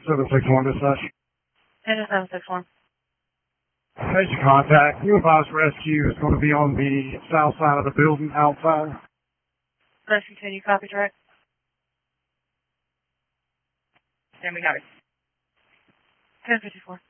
761 dispatch. 761. Station contact. You advised rescue is going to be on the south side of the building outside. Rescue, can you copy track? And we got it. 1054.